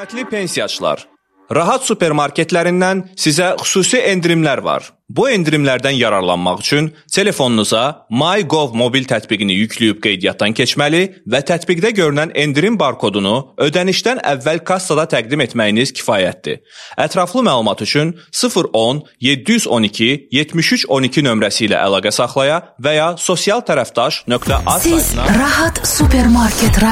Hörmətli pensiyaçılar, Rahat supermarketlərindən sizə xüsusi endirimlər var. Bu endirimlərdən yararlanmaq üçün telefonunuza MyGov mobil tətbiqini yükləyib qeydiyyatdan keçməli və tətbiqdə görünən endirim barkodunu ödənişdən əvvəl kassada təqdim etməyiniz kifayətdir. Ətraflı məlumat üçün 010 712 73 12 nömrəsi ilə əlaqə saxlaya və ya sosial tərəfdaş.az saytına... Siz Rahat Supermarket